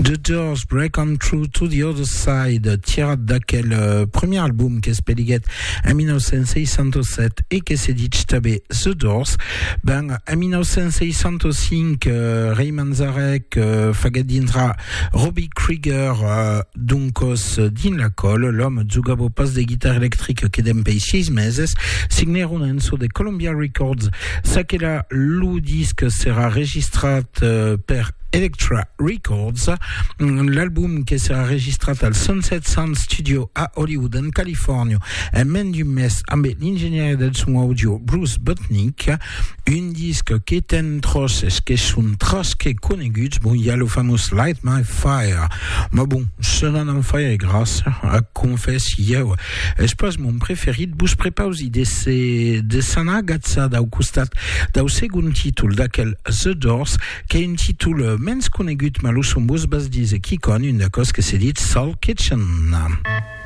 The Doors, Break On Through to the Other Side, tirat d'aquel premier album che spelliget en 1967 e che si dice tabé The Doors. Ben, en 1965, Ray Manzarek faget dintra Robbie Krieger duncos din la colle, l'homme zugavo pas de guitare électrique che dempei 6 meses, signeron enso de Columbia Records, sa che la lu disc sera registrat per Elektra Records, l'album che sarà registrato al Sunset Sound Studio a Hollywood, in California, e men du mes amb l'ingegnere del suon audio Bruce Botnick, un disc che ten tros che sun tros che coneguts, bon, il y a le fameux Light My Fire, ma bon, Sun on Fire grâce à confesse hier, je pense mon préféré, bus prepausi de sana gazza da costat da segon títol d'aquel The Doors, che è un títol mens conegut ma lo son bus bas dice chi con une cos che si dit Soul Kitchen.